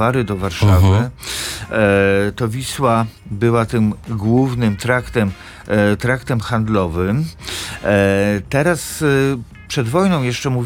towary do Warszawy. To Wisła była tym głównym traktem handlowym. Teraz przed wojną jeszcze